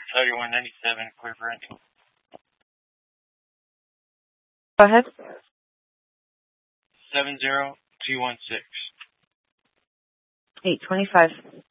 3197, clear for entry. Go ahead. 70216. 825.